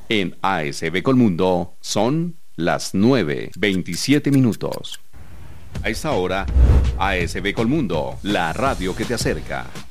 En ASB Colmundo son las 9:27. A esta hora, ASB Colmundo, la radio que te acerca.